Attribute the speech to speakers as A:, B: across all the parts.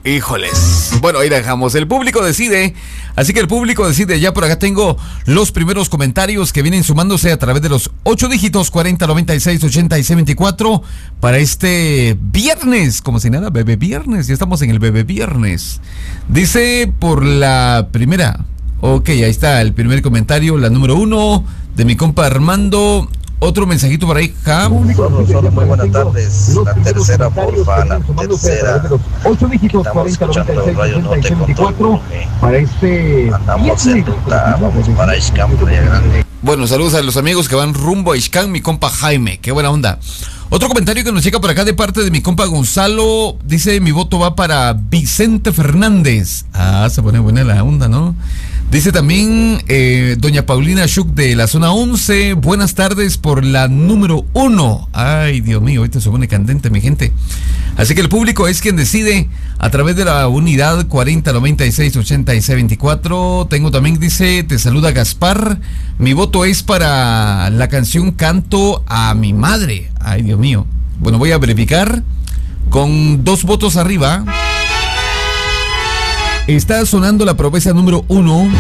A: Híjoles. Bueno, ahí dejamos. El público decide. Así que el público decide. Ya por acá tengo los primeros comentarios que vienen sumándose a través de los 8 dígitos 40 96 86 24 para este viernes. Como si nada, bebé viernes. Ya estamos en el bebé viernes. Dice por la primera. Ok, ahí está el primer comentario. La número 1 de mi compa Armando. Otro mensajito por ahí, ja.
B: Solo muy buenas tardes. La tercera, porfa, la tercera. Estamos escuchando Radio Norte con todo el volumen. Andamos en ruta, vamos para Ixcán, Playa Grande.
A: Bueno, saludos a los amigos que van rumbo a Ixcán, mi compa Jaime, qué buena onda. Otro comentario que nos llega por acá de parte de mi compa Gonzalo, dice: mi voto va para Vicente Fernández. Ah, se pone buena la onda, ¿no? Dice también doña Paulina Schuch de la zona 11, buenas tardes por la número 1. Ay, Dios mío, ahorita se pone candente, mi gente. Así que el público es quien decide a través de la unidad 40 96 86 24. Tengo también, dice, te saluda Gaspar. Mi voto es para la canción Canto a mi madre. Ay, Dios mío. Bueno, voy a verificar. Con 2 votos arriba. Está sonando la promesa número 1.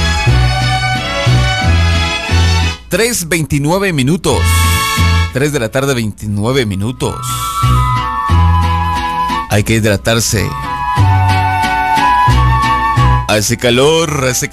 A: 3:29 minutos. 3 de la tarde, 29 minutos. Hay que hidratarse. Hace calor,